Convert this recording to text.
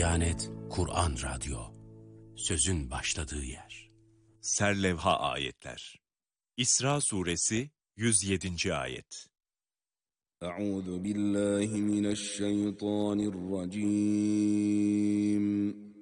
Diyanet Kur'an Radyo, sözün başladığı yer. Serlevha ayetler. İsra suresi 107. ayet. Euzu billahi mineşşeytanirracim.